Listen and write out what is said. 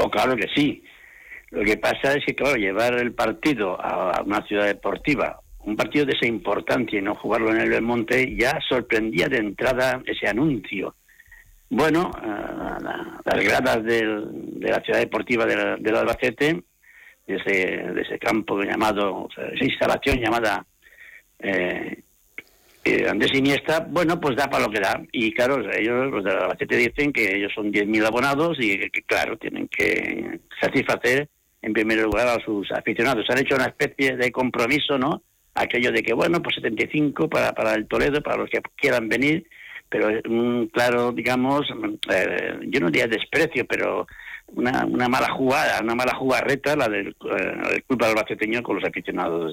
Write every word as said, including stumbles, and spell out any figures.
Oh, claro que sí. Lo que pasa es que, claro, llevar el partido a una ciudad deportiva, un partido de esa importancia y no jugarlo en el Belmonte, ya sorprendía de entrada ese anuncio. Bueno, uh, la, las gradas del, de la ciudad deportiva del, del Albacete, de ese, de ese campo llamado, o sea, esa instalación llamada eh, eh, Andrés Iniesta, bueno, pues da para lo que da. Y claro, ellos, los del Albacete, dicen que ellos son diez mil abonados y que, que, claro, tienen que satisfacer en primer lugar a sus aficionados. Han hecho una especie de compromiso, ¿no? Aquello de que, bueno, pues setenta y cinco para, para el Toledo, para los que quieran venir, pero un claro, digamos, eh, yo no diría desprecio, pero una, una mala jugada, una mala jugarreta, la del, eh, del club albaceteño con los aficionados